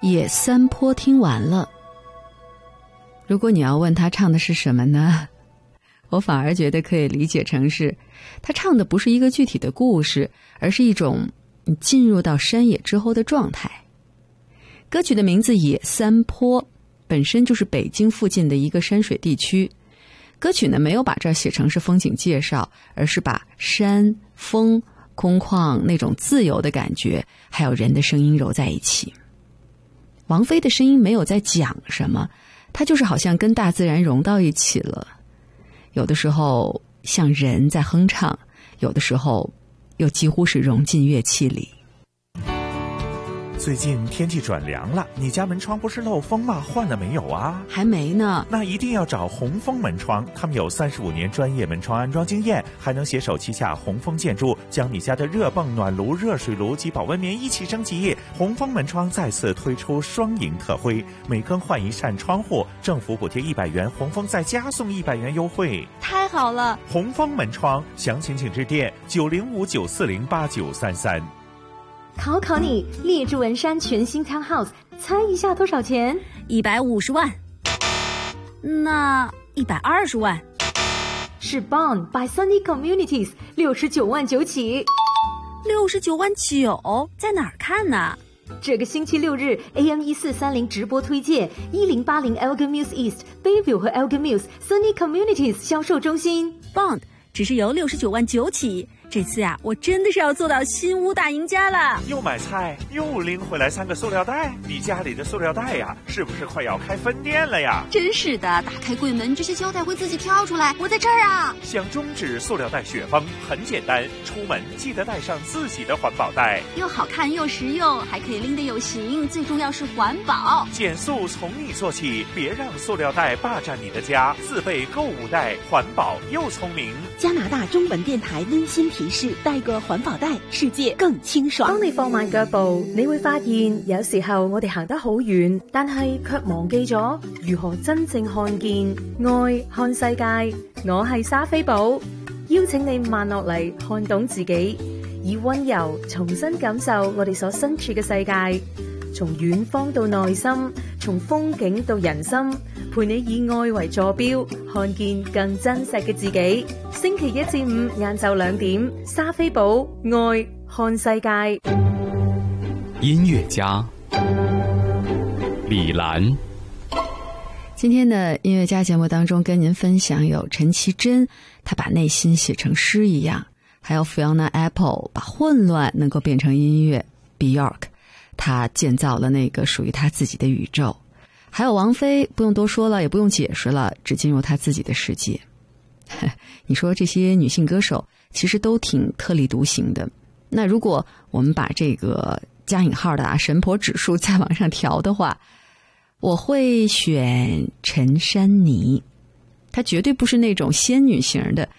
野三坡听完了。如果你要问他唱的是什么呢，我反而觉得可以理解成是他唱的不是一个具体的故事，而是一种你进入到山野之后的状态。歌曲的名字野三坡本身就是北京附近的一个山水地区，歌曲呢没有把这写成是风景介绍，而是把山、风、空旷那种自由的感觉还有人的声音揉在一起。王菲的声音没有在讲什么，她就是好像跟大自然融到一起了，有的时候像人在哼唱，有的时候又几乎是融进乐器里。 最近天气转凉了，你家门窗不是漏风吗？换了没有啊？ 还没呢。 那一定要找红枫门窗，他们有35年专业门窗安装经验，还能携手旗下红枫建筑，将你家的热泵、暖炉、热水炉及保温棉一起升级。红枫门窗再次推出双赢特惠，每更换一扇窗户，政府补贴100元，红枫再加送100元优惠。 太好了！ 红枫门窗，详情请致电905-940-8933。 考考你，列治文山全新 townhouse， 猜一下多少钱 ？150万。那120万。 是 Bond by Sunny Communities， 69万9起。 69万9，在哪儿看呢？ 这个星期6日 AM1430 直播推荐1080 Elgin Mills East Bayview 和 Elgin Mills Sunny Communities 销售中心。 Bond 只是由69万9起，这次呀，我真的是要做到新屋大赢家了。 又买菜又拎回来3个塑料袋，你家里的塑料袋呀，是不是快要开分店了呀？ 真是的，打开柜门，这些胶带会自己跳出来。我在这儿啊！ 想终止塑料袋雪崩很简单，出门记得带上自己的环保袋， 又好看又实用，还可以拎得有型，最重要是环保。 减速从你做起，别让塑料袋霸占你的家，自备购物袋，环保又聪明。 加拿大中文電台溫馨提示：帶個環保袋，世界更清爽。 當你放慢腳步，你會發現有時候我哋行得好遠，但係卻忘記咗如何真正看見愛、看世界。我係莎菲寶，邀請你慢落嚟，看懂自己，以溫柔重新感受我哋所身處嘅世界。從遠方到內心，從風景到人心，陪你以愛為坐標，看見更真實嘅自己。星期1至5晏晝2點，莎菲寶愛看世界。 音樂家李蘭。 今天的音樂家節目當中跟您分享有陳綺貞，她把內心寫成詩一樣，還有 Fiona Apple 把混亂能夠變成音樂， Bjork 他建造了那個屬於他自己的宇宙，還有王菲不用多說了，也不用解釋了，只進入他自己的世界。你說這些女性歌手其實都挺特立獨行的，那如果我們把這個加引號的神婆指數再往上調的話，我會選陳珊妮。她絕對不是那種仙女型的，